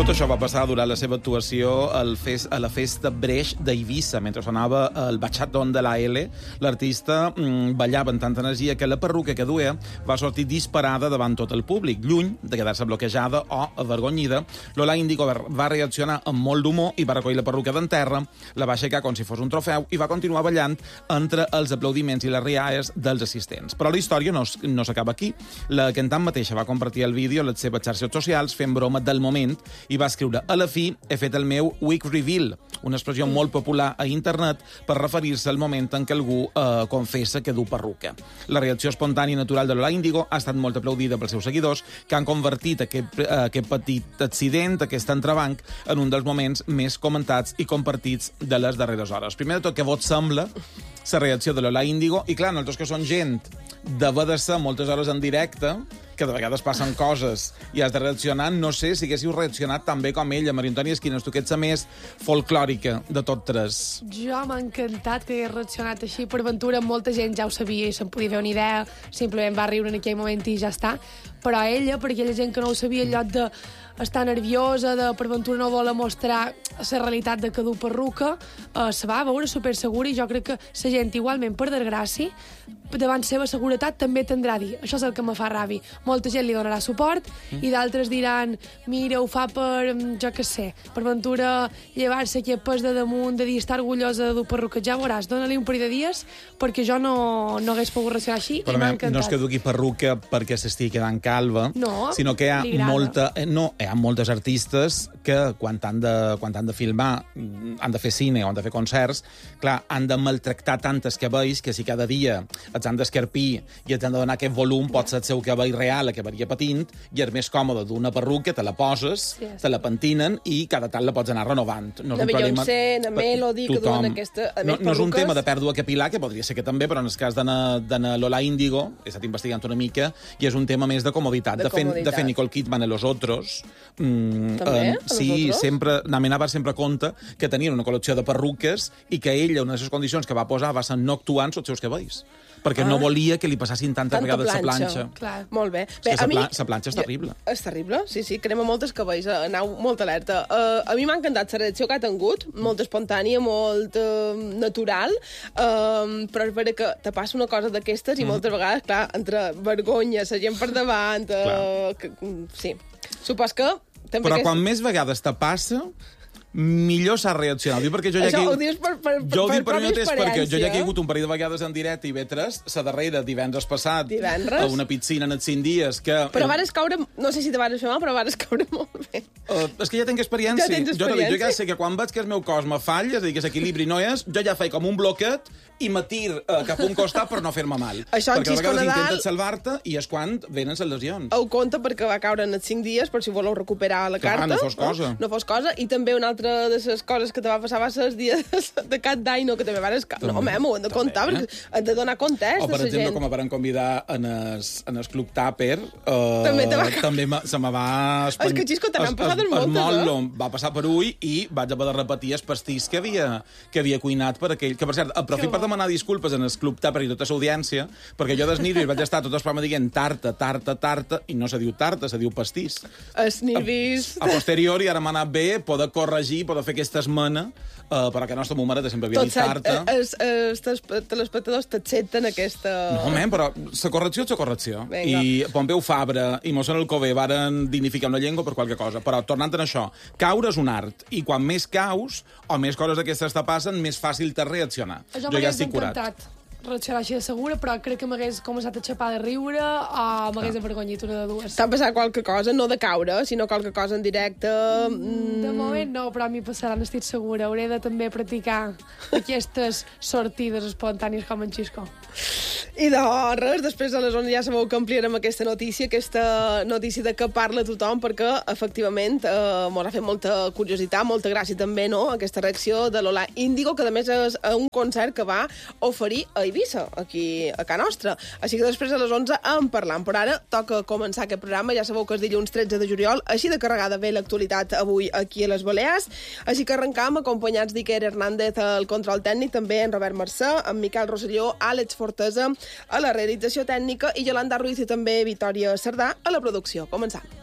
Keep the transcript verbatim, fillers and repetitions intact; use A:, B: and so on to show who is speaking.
A: Tot això va passar durant la seva actuació al fes, a la festa Breix d'Eivissa. Mentre sonava el Bachatón de la L, l'artista mmm, ballava amb tanta energia que la perruca que duia va sortir disparada davant tot el públic. Lluny de quedar-se bloquejada o avergonyida, Lola Índigo va reaccionar amb molt d'humor i va recollir la perruca d'en terra, la va aixecar com si fos un trofeu i va continuar ballant entre els aplaudiments i les rialles dels assistents. Però la història no, no s'acaba aquí. La cantant mateixa va compartir el vídeo a les seves xarxes socials fent broma del moment i va escriure: a la fi he fet el meu wig reveal, una expressió molt popular a internet per referir-se al moment en què algú eh, confessa que du perruca. La reacció espontània i natural de Lola Índigo ha estat molt aplaudida pels seus seguidors, que han convertit aquest, eh, aquest petit accident, aquest entrebanc, en un dels moments més comentats i compartits de les darreres hores. Primer de tot, què vos sembla la reacció de Lola Índigo? I clar, nosaltres que som gent d'haver de ser moltes hores en directe, que de vegades passen coses i has de reaccionar, no sé si haguéssiu reaccionat tan bé com ella. Maria Antònia Esquinas, tu que ets la més folclòrica de tot tres.
B: Jo m'ha encantat que hagués reaccionat així. Per aventura, molta gent ja ho sabia i se'n podia fer una idea, simplement va riure en aquell moment i ja està. Però ella, per aquella gent que no ho sabia, en lloc de estar nerviosa, de per aventura no voler mostrar la realitat de que du perruca, eh, se va veure super segura, i jo crec que la gent, igualment, per desgràcia, davant seva seguretat també tindrà a dir. Això és el que me fa ràbia. Molta gent li donarà suport mm. i d'altres diran: mira, ho fa per, jo què sé, per aventura llevar-se aquest pes de damunt, de dir estar orgullosa de dur perruca. Ja veuràs, dona-li un parell de dies, perquè jo no, no hagués pogut reaccionar així.
A: Però
B: i m'ha encantat.
A: No és que dugui perruca perquè s'estigui quedant calva,
B: no,
A: sinó que hi ha, molta, no, hi ha moltes artistes que quan han, de, quan han de filmar, han de fer cine o han de fer concerts, clar, han de maltractar tantes cabells que si cada dia els han d'escarpir i els han de donar aquest volum, pot ser el seu cabell real, que varia patint, i és més còmode d'una perruca, te la poses, sí, te la pentinen i cada tant la pots anar renovant. No
C: de Beyoncé, de Melody, que duen aquesta...
A: No, no és un tema de pèrdua capilar, que podria ser que també, però en el cas de Lola Índigo, he estat investigant una mica, i és un tema més de comoditat. De, de, fet, de fet, Nicole Kidman a Los Otros... Mm,
C: també?
A: Eh, sí, sempre, n'amenava sempre compte que tenien una col·lecció de perruques i que ella, una de les condicions que va posar, va ser no actuar en els seus cabells, perquè ah. no volia que li passassin tantes
C: Tanta
A: vegades la planxa.
C: Clar. Molt bé.
A: bé
C: a mi...
A: La planxa és terrible.
C: És terrible, sí, sí, crema moltes cabells, anau molt alerta. Uh, a mi m'ha encantat la reacció que ha tingut, molt espontània, molt uh, natural, uh, però és vera que te passa una cosa d'aquestes i mm. moltes vegades, clar, entre vergonya, la gent per davant... Uh, que, sí, supos que...
A: Però quan més vegades te passa, millor s'ha reaccionat. Diu perquè jo ja
C: Això
A: que...
C: ho dius per, per,
A: jo
C: per,
A: per, per mi mateix, perquè jo ja que he
C: eh?
A: hagut un parell de vegades en directe i ve tres, la darrera, divendres passat,
C: divendres?
A: a una piscina en els cinc dies, que...
C: Però vares caure, no sé si te vares fer mal, però vares caure molt bé.
A: Uh, és que ja tinc experiència.
C: Ja tens
A: Jo,
C: experiència.
A: jo ja sé que quan veig que el meu cos me falla, és a dir, que l'equilibri no és, jo ja faig com un bloquet i me tir uh, cap a un costat per no fer-me mal.
C: Això
A: perquè a vegades
C: Nadal...
A: intentes salvar-te i és quan venen les lesions.
C: Ho compte perquè va caure en els cinc dies, per si voleu recuperar la
A: Clar,
C: carta.
A: no fos cosa.
C: No, no fos cosa. I també una altra de les coses que te va passar va ser els dies de Cat d'any, no, que també vares... També, no, home, m'ho hem de comptar, també, perquè hem de donar comptes
A: o, per
C: de la
A: exemple,
C: gent.
A: com em van convidar en el, en el Club Tàper, uh,
C: també, va...
A: també se me va...
C: Espany... És que, Xisco, te n'han passat moltes,
A: no? Va passar per ull i vaig haver de repetir el pastís que havia, que havia cuinat per aquell... Que, per cert, aprofit per demanar disculpes en el Club Tàper i tota l'audiència, perquè jo des nervis vaig estar tot el programa dient tarta, tarta, tarta, i no se diu tarta, se diu pastís.
C: Els nervis...
A: A, a posteriori, ara m'ha anat bé poder corregir, poder fer aquesta esmena, uh, però que la nostra mare sempre havia dit tarta.
C: Els, els, els telespectadors t'accepten aquesta...
A: No, home, però la correcció és la correcció.
C: Venga.
A: I Pompeu Fabra i Mossèn Alcover varen dignificar una llengua per qualque cosa. Però, tornant a això, caure és un art. I quan més caus, o més coses d'aquestes te passen, més fàcil te reaccionar.
B: Això
A: jo ja estic curat.
B: Reaccionar així de segura, però crec que m'hagués començat a xapar de riure o m'hagués avergonyit una de dues.
C: T'ha passat qualque cosa, no de caure, sinó qualque cosa en directe...
B: Mm. De moment no, però a mi passarà, n'estic segura. Hauré de també practicar aquestes sortides espontànies com en Xisco.
C: I de res, després de les onze ja sabeu que ampliarem aquesta notícia, aquesta notícia de què parla tothom, perquè, efectivament, eh, m'ha fet molta curiositat, molta gràcia també, no?, aquesta reacció de Lola Índigo, que a més és un concert que va oferir a Eivissa, aquí a casa nostra. Així que després de les onze en parlam. Però ara toca començar aquest programa, ja sabeu que és dilluns tretze de juliol, així de carregada ve l'actualitat avui aquí a les Balears. Així que arrencam acompanyats d'Iker Hernández al control tècnic, també en Robert Mercè, en Miquel Rosselló, Àlex Fortesa a la realització tècnica i Yolanda Ruiz i també Vitòria Cerdà a la producció. Començam.